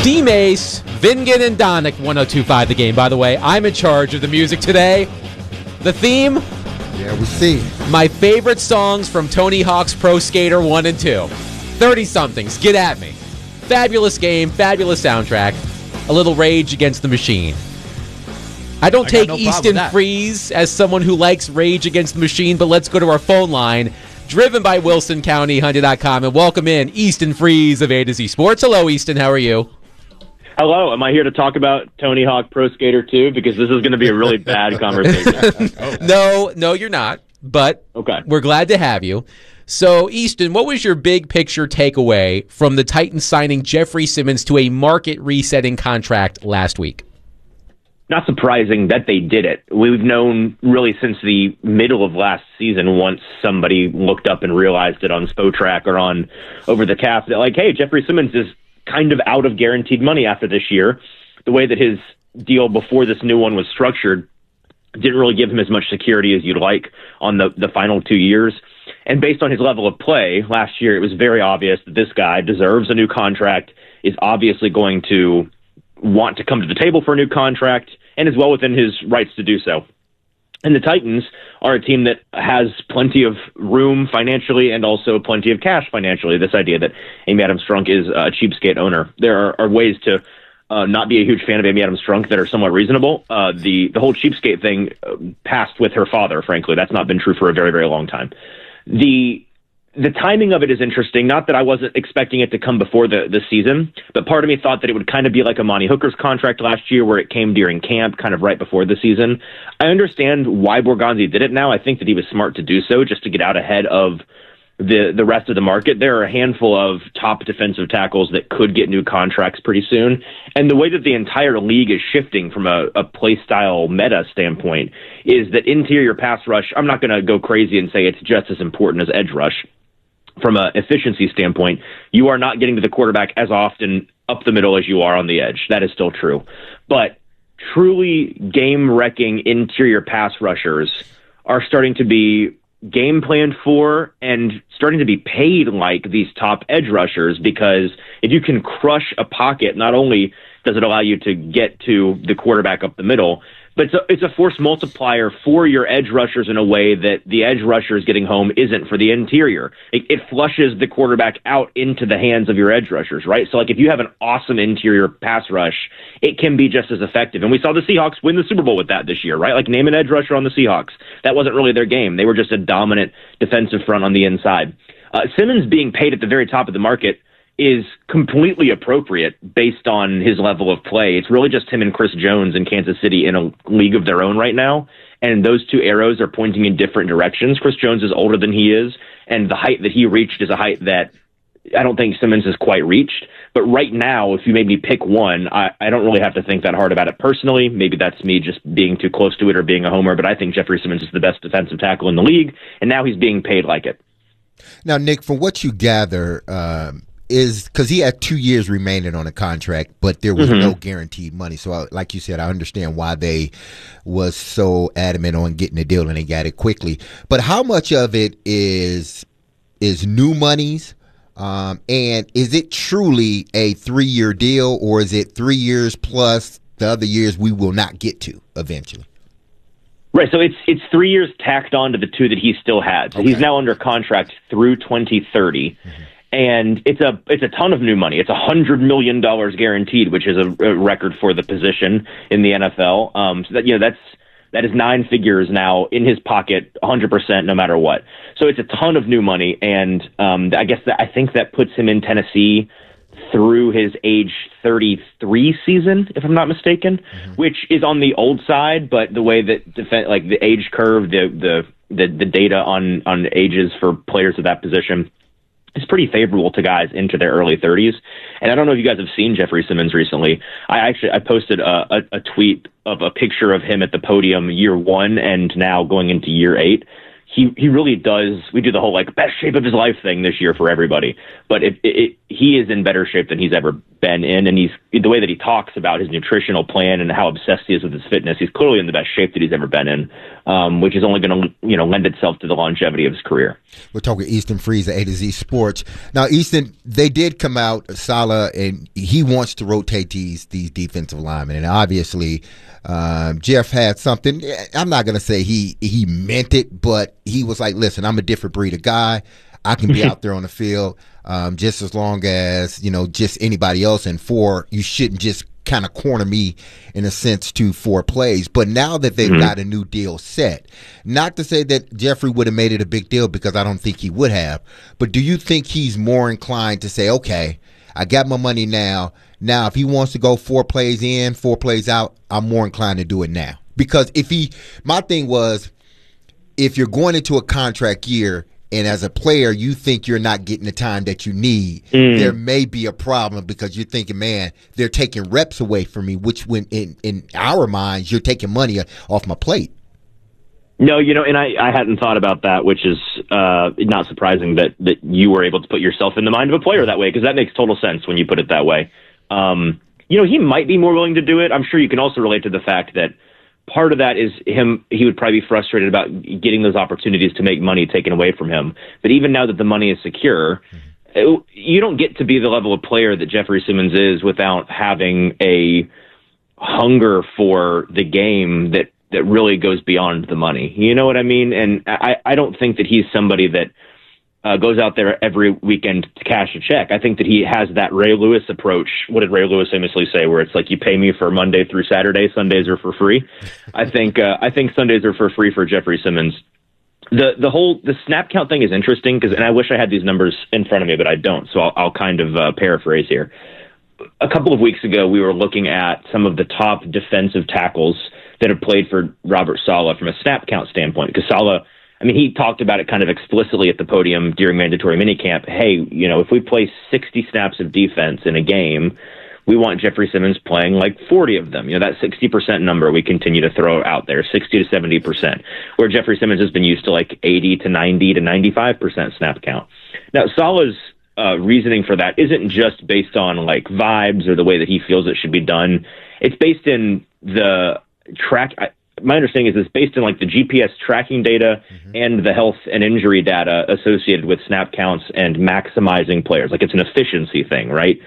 D-Mace, Vingan, and Donick, 102.5 The Game. By the way, I'm in charge of the music today. The theme? Yeah, we see. My favorite songs from Tony Hawk's Pro Skater 1 and 2. 30-somethings, get at me. Fabulous game, fabulous soundtrack. A little Rage Against the Machine. I don't take Easton Freeze as someone who likes Rage Against the Machine, but let's go to our phone line, driven by WilsonCountyHonda.com, and welcome in Easton Freeze of A to Z Sports. Hello, Easton. How are you? Hello. Am I here to talk about Tony Hawk Pro Skater 2? Because this is going to be a really bad conversation. No, you're not, but okay. We're glad to have you. So, Easton, what was your big picture takeaway from the Titans signing Jeffrey Simmons to a market resetting contract last week? Not surprising that they did it. We've known really since the middle of last season, once somebody looked up and realized it on Spotrac or on Over the Cap, that like, hey, Jeffrey Simmons is kind of out of guaranteed money after this year. The way that his deal before this new one was structured didn't really give him as much security as you'd like on the final 2 years. And based on his level of play last year, it was very obvious that this guy deserves a new contract, is obviously going to want to come to the table for a new contract, and is well within his rights to do so. And the Titans are a team that has plenty of room financially and also plenty of cash financially. This idea that Amy Adams-Strunk is a cheapskate owner. There are ways to not be a huge fan of Amy Adams-Strunk that are somewhat reasonable. The whole cheapskate thing passed with her father, frankly. That's not been true for a very, very long time. The timing of it is interesting. Not that I wasn't expecting it to come before the season, but part of me thought that it would kind of be like Amani Hooker's contract last year where it came during camp, kind of right before the season. I understand why Borgonzi did it now. I think that he was smart to do so just to get out ahead of the rest of the market. There are a handful of top defensive tackles that could get new contracts pretty soon. And the way that the entire league is shifting from a play style meta standpoint is that interior pass rush, I'm not going to go crazy and say it's just as important as edge rush. From an efficiency standpoint, you are not getting to the quarterback as often up the middle as you are on the edge. That is still true. But truly game-wrecking interior pass rushers are starting to be game planned for and starting to be paid like these top edge rushers, because if you can crush a pocket, not only does it allow you to get to the quarterback up the middle, but it's a force multiplier for your edge rushers in a way that the edge rushers getting home isn't for the interior. It flushes the quarterback out into the hands of your edge rushers, right? So like if you have an awesome interior pass rush, it can be just as effective. And we saw the Seahawks win the Super Bowl with that this year, right? Like name an edge rusher on the Seahawks. That wasn't really their game. They were just a dominant defensive front on the inside. Simmons being paid at the very top of the market is completely appropriate based on his level of play. It's really just him and Chris Jones in Kansas City in a league of their own right now, and those two arrows are pointing in different directions. Chris Jones is older than he is, and the height that he reached is a height that I don't think Simmons has quite reached. But right now, if you made me pick one, I don't really have to think that hard about it personally. Maybe that's me just being too close to it or being a homer, but I think Jeffrey Simmons is the best defensive tackle in the league, and now he's being paid like it. Now, Nick, from what you gather, is because he had 2 years remaining on a contract, but there was no guaranteed money. So, like you said, I understand why they was so adamant on getting the deal and they got it quickly. But how much of it is new monies? And is it truly a 3-year deal, or is it 3 years plus the other years we will not get to eventually? Right, so it's 3 years tacked on to the 2 that he still had. So he's now under contract through 2030. And it's a ton of new money. It's $100 million guaranteed, which is a record for the position in the NFL. So that is 9 figures now in his pocket, 100% no matter what. So it's a ton of new money, and I think that puts him in Tennessee through his age 33 season, if I'm not mistaken, which is on the old side. But the way that the age curve, the data on ages for players of that position, it's pretty favorable to guys into their early 30s. And I don't know if you guys have seen Jeffrey Simmons recently. I posted a tweet of a picture of him at the podium year 1 and now going into year 8. He really does. We do the whole best shape of his life thing this year for everybody. But he is in better shape than he's ever been in, and the way that he talks about his nutritional plan and how obsessed he is with his fitness, he's clearly in the best shape that he's ever been in, which is only going to lend itself to the longevity of his career. We're talking Easton Freeze at A to Z Sports. Now, Easton, they did come out, Saleh, and he wants to rotate these defensive linemen, and obviously Jeff had something. I'm not going to say he meant it, but he was like, listen, I'm a different breed of guy. I can be out there on the field just as long as, just anybody else. And you shouldn't just kind of corner me in a sense to 4 plays. But now that they've got a new deal set, not to say that Jeffrey would have made it a big deal, because I don't think he would have. But do you think he's more inclined to say, okay, I got my money now. Now, if he wants to go 4 plays in, 4 plays out, I'm more inclined to do it now. Because my thing was, if you're going into a contract year, and as a player, you think you're not getting the time that you need, there may be a problem, because you're thinking, man, they're taking reps away from me, which when in our minds, you're taking money off my plate. No, and I hadn't thought about that, which is not surprising that you were able to put yourself in the mind of a player that way, because that makes total sense when you put it that way. He might be more willing to do it. I'm sure you can also relate to the fact that part of that is he would probably be frustrated about getting those opportunities to make money taken away from him. But even now that the money is secure, you don't get to be the level of player that Jeffrey Simmons is without having a hunger for the game that really goes beyond the money. You know what I mean? And I don't think that he's somebody that goes out there every weekend to cash a check. I think that he has that Ray Lewis approach. What did Ray Lewis famously say? Where it's like, you pay me for Monday through Saturday, Sundays are for free. I think Sundays are for free for Jeffrey Simmons. The snap count thing is interesting, and I wish I had these numbers in front of me, but I don't. So I'll kind of paraphrase here. A couple of weeks ago, we were looking at some of the top defensive tackles that have played for Robert Saleh from a snap count standpoint, because Saleh, he talked about it kind of explicitly at the podium during mandatory minicamp. Hey, if we play 60 snaps of defense in a game, we want Jeffrey Simmons playing like 40 of them. That 60% number we continue to throw out there, 60 to 70%, where Jeffrey Simmons has been used to like 80 to 90 to 95% snap count. Now, Saleh's reasoning for that isn't just based on like vibes or the way that he feels it should be done. It's based in the my understanding is it's based on like the GPS tracking data and the health and injury data associated with snap counts and maximizing players. Like, it's an efficiency thing, right?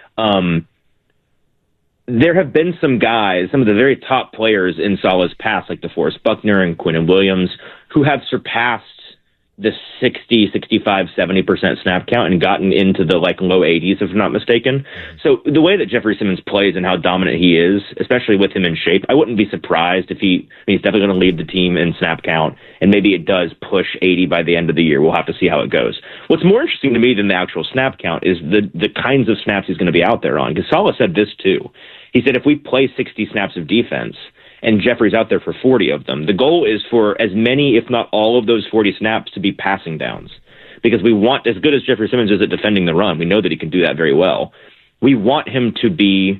There have been some guys, some of the very top players in Saleh's past, like DeForest Buckner and Quinnen Williams, who have surpassed the 60, 65, 70% snap count and gotten into the like low 80s, if I'm not mistaken. So the way that Jeffrey Simmons plays and how dominant he is, especially with him in shape, I wouldn't be surprised if he's definitely going to lead the team in snap count, and maybe it does push 80 by the end of the year. We'll have to see how it goes. What's more interesting to me than the actual snap count is the kinds of snaps he's going to be out there on, because Saleh said this too. He said, if we play 60 snaps of defense and Jeffrey's out there for 40 of them, the goal is for as many, if not all of those 40 snaps to be passing downs. Because we want, as good as Jeffrey Simmons is at defending the run, we know that he can do that very well. We want him to be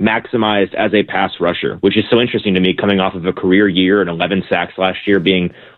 maximized as a pass rusher, which is so interesting to me, coming off of a career year and 11 sacks last year, being